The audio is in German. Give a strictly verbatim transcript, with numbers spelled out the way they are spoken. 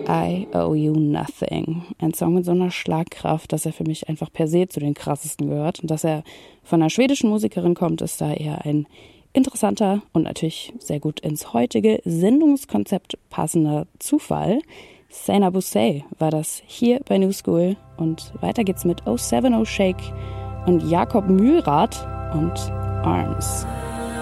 I Owe You Nothing. Ein Song mit so einer Schlagkraft, dass er für mich einfach per se zu den krassesten gehört. Und dass er von einer schwedischen Musikerin kommt, ist da eher ein interessanter und natürlich sehr gut ins heutige Sendungskonzept passender Zufall. Sena Bussey war das hier bei New School. Und weiter geht's mit oh seven oh Shake und Jakob Mühlrath und Arms.